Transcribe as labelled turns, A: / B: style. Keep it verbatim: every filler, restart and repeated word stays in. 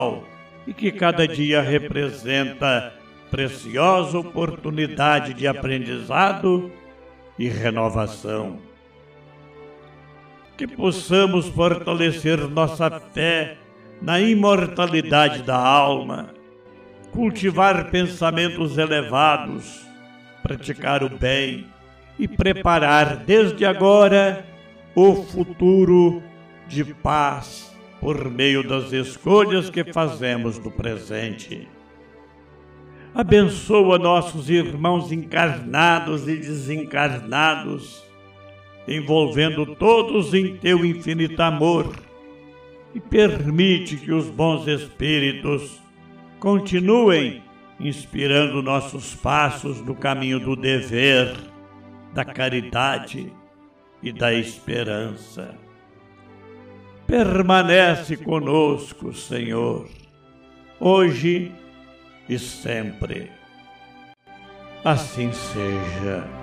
A: e que cada dia representa preciosa oportunidade de aprendizado e renovação. Que possamos fortalecer nossa fé na imortalidade da alma, cultivar pensamentos elevados, praticar o bem e preparar desde agora o futuro de paz por meio das escolhas que fazemos no presente. Abençoa nossos irmãos encarnados e desencarnados, envolvendo todos em teu infinito amor, e permite que os bons espíritos continuem inspirando nossos passos no caminho do dever, da caridade e da esperança. Permanece conosco, Senhor, hoje e sempre. Assim seja.